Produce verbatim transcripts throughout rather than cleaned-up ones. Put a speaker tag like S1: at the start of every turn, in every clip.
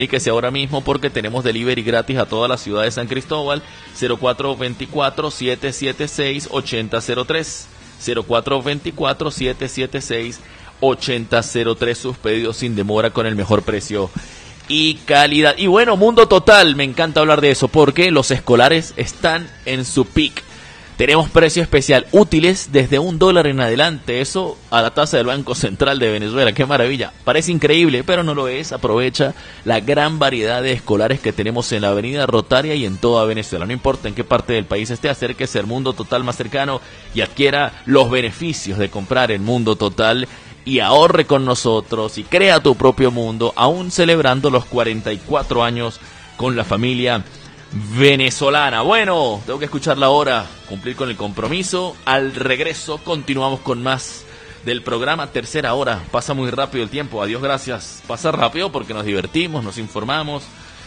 S1: Comuníquese ahora mismo porque tenemos delivery gratis a toda la ciudad de San Cristóbal. Cero cuatro dos cuatro, siete siete seis, ocho cero cero tres. Cero cuatro dos cuatro, siete siete seis, ocho cero cero tres. Sus pedidos sin demora con el mejor precio y calidad. Y bueno, Mundo Total, me encanta hablar de eso porque los escolares están en su peak. Tenemos precio especial, útiles desde un dólar en adelante, eso a la tasa del Banco Central de Venezuela, qué maravilla. Parece increíble, pero no lo es. Aprovecha la gran variedad de escolares que tenemos en la avenida Rotaria y en toda Venezuela. No importa en qué parte del país esté, acérquese al Mundo Total más cercano y adquiera los beneficios de comprar en Mundo Total y ahorre con nosotros y crea tu propio mundo, aún celebrando los cuarenta y cuatro años con la familia venezolana. Bueno, tengo que escucharla ahora, cumplir con el compromiso. Al regreso continuamos con más del programa. Tercera hora, pasa muy rápido el tiempo. Adiós, gracias. Pasa rápido porque nos divertimos, nos informamos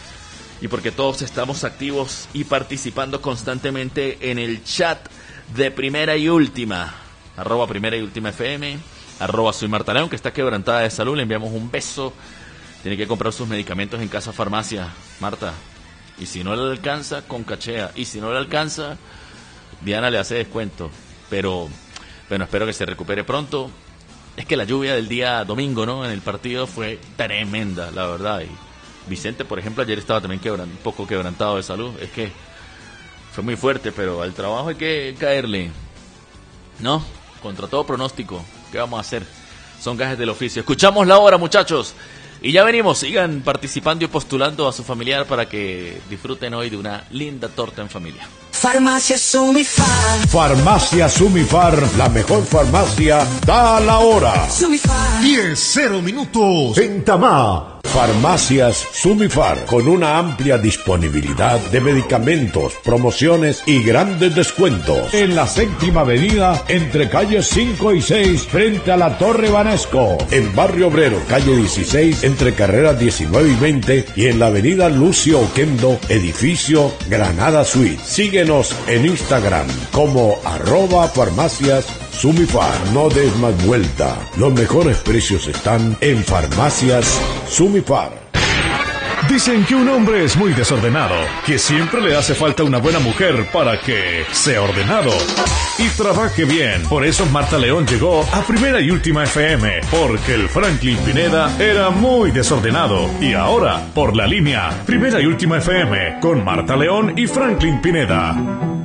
S1: y porque todos estamos activos y participando constantemente en el chat de Primera y Última. Arroba Primera y Última F M, arroba soy Marta León, que está quebrantada de salud. Le enviamos un beso. Tiene que comprar sus medicamentos en Casa Farmacia, Marta. Y si no le alcanza, con cachea. Y si no le alcanza, Diana le hace descuento. Pero, bueno, espero que se recupere pronto. Es que la lluvia del día domingo, ¿no? En el partido fue tremenda, la verdad. Y Vicente, por ejemplo, ayer estaba también quebran, un poco quebrantado de salud. Es que fue muy fuerte, pero al trabajo hay que caerle, ¿no? Contra todo pronóstico. ¿Qué vamos a hacer? Son gajes del oficio. Escuchamos la hora, muchachos. Y ya venimos, sigan participando y postulando a su familiar para que disfruten hoy de una linda torta en familia.
S2: Farmacia Sumifar.
S3: Farmacia Sumifar, la mejor farmacia, da la hora.
S2: Sumifar.
S3: diez cero minutos en Tamá. Farmacias Sumifar, con una amplia disponibilidad de medicamentos, promociones y grandes descuentos. En la séptima avenida, entre calles cinco y seis, frente a la Torre Banesco. En Barrio Obrero, calle dieciséis, entre carreras diecinueve y veinte. Y en la avenida Lucio Oquendo, edificio Granada Suite. Síguenos en Instagram como arroba farmacias Sumifar. No des más vuelta. Los mejores precios están en Farmacias Sumifar.
S4: Dicen que un hombre es muy desordenado, que siempre le hace falta una buena mujer para que sea ordenado y trabaje bien. Por eso Marta León llegó a Primera y Última F M, porque el Franklin Pineda era muy desordenado. Y ahora, por la línea Primera y Última F M, con Marta León y Franklin Pineda.